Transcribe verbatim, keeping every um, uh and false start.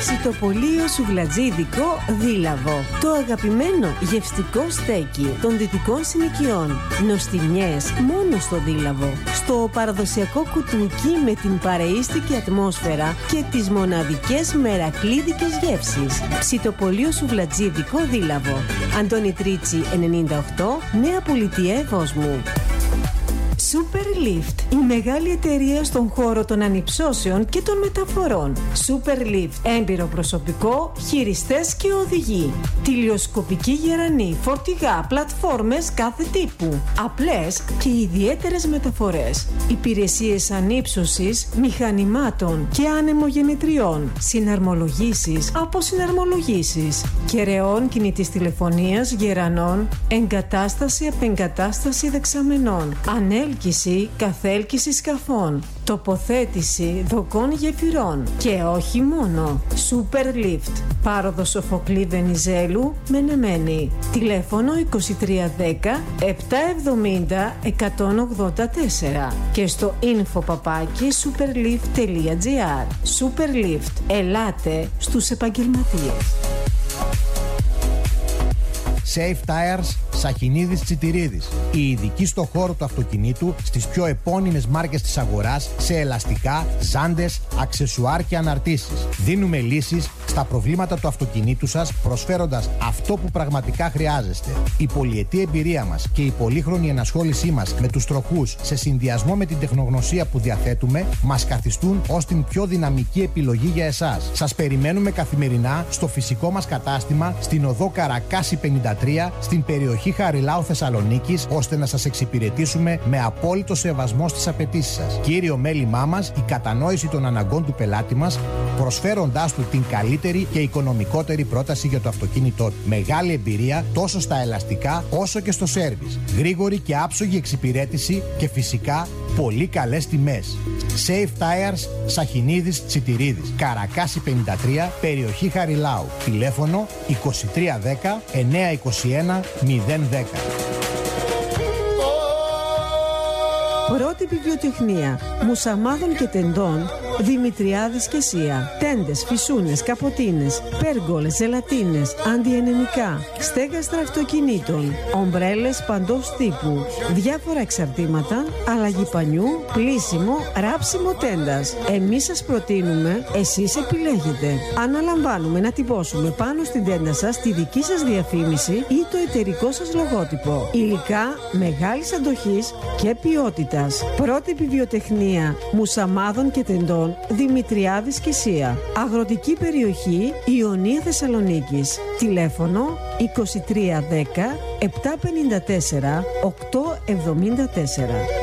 Ψητοπολείο Σουβλατζίδικο Δίλαβο. Το αγαπημένο γευστικό στέκι των δυτικών συνοικιών. Νοστιμιές μόνο στο Δίλαβο. Στο παραδοσιακό κουτούκι με την παρεΐστικη ατμόσφαιρα και τις μοναδικές μερακλίδικες γεύσεις. Ψητοπολείο Σουβλατζίδικο Δίλαβο. Αντώνη Τρίτσι ενενήντα οκτώ, Νέα Πολιτεία Εβόσμου. Superlift, η μεγάλη εταιρεία στον χώρο των ανυψώσεων και των μεταφορών. Superlift, έμπειρο προσωπικό, χειριστές και οδηγοί. Τηλεοσκοπική γερανή, φορτηγά, πλατφόρμες κάθε τύπου. Απλές και ιδιαίτερες μεταφορές. Υπηρεσίες ανύψωσης, μηχανημάτων και ανεμογεννητριών. Συναρμολογήσεις, αποσυναρμολογήσεις. Κεραιών κινητής τηλεφωνίας, γερανών. Εγκατάσταση, απεγκατάσταση δεξαμενών. Ανέλκυση, καθέλκυση σκαφών. Τοποθέτηση δοκών γεφυρών. Και όχι μόνο. Superlift. Πάροδο Σοφοκλή Βενιζέλου, Μενεμένη. Τηλέφωνο είκοσι τρία δέκα επτακόσια εβδομήντα εκατόν ογδόντα τέσσερα και στο info παπάκι superlift τελεία gr. Superlift. Ελάτε στους επαγγελματίες. Safe Tires Σαχινίδης Τσιτηρίδης. Οι ειδικοί στο χώρο του αυτοκινήτου στις πιο επώνυμες μάρκες της αγοράς σε ελαστικά, ζάντες, αξεσουάρ και αναρτήσεις. Δίνουμε λύσεις στα προβλήματα του αυτοκινήτου σας προσφέροντας αυτό που πραγματικά χρειάζεστε. Η πολυετή εμπειρία μας και η πολύχρονη ενασχόλησή μας με τους τροχούς σε συνδυασμό με την τεχνογνωσία που διαθέτουμε μας καθιστούν ως την πιο δυναμική επιλογή για εσάς. Σας περιμένουμε καθημερινά στο φυσικό μας κατάστημα στην οδό Καρακάση πενήντα τρία στην περιοχή Χαριλάου Θεσσαλονίκης, ώστε να σας εξυπηρετήσουμε με απόλυτο σεβασμό στις απαιτήσεις σας. Κύριο μέλημά μας, η κατανόηση των αναγκών του πελάτη μας, προσφέροντάς του την καλύτερη και οικονομικότερη πρόταση για το αυτοκίνητό του. Μεγάλη εμπειρία τόσο στα ελαστικά όσο και στο σέρβις. Γρήγορη και άψογη εξυπηρέτηση και φυσικά πολύ καλές τιμές. Safe Tires Σαχινίδης Τσιτηρίδης. Καρακάση πενήντα τρία, περιοχή Χαριλάου. Τηλέφωνο είκοσι τρία δέκα εννιακόσια είκοσι ένα μηδέν δέκα. Πρότυπη βιοτεχνία μουσαμάδων και τεντών Δημητριάδης και Σία. Τέντες, φυσούνες, καποτίνες, πέργολες, ζελατίνες, αντιενεμικά, στέγαστρα αυτοκινήτων, ομπρέλες παντός τύπου, διάφορα εξαρτήματα, αλλαγή πανιού, πλύσιμο, ράψιμο τέντας. Εμείς σας προτείνουμε, εσείς επιλέγετε. Αναλαμβάνουμε να τυπώσουμε πάνω στην τέντα σας τη δική σας διαφήμιση ή το εταιρικό σας λογότυπο. Υλικά μεγάλης αντοχής και ποιότητας. Πρότυπη βιοτεχνία μουσαμάδων και τεντών Δημητριάδης και Σία. Αγροτική περιοχή Ιωνία Θεσσαλονίκης. Τηλέφωνο είκοσι τρία δέκα επτακόσια πενήντα τέσσερα οκτακόσια εβδομήντα τέσσερα.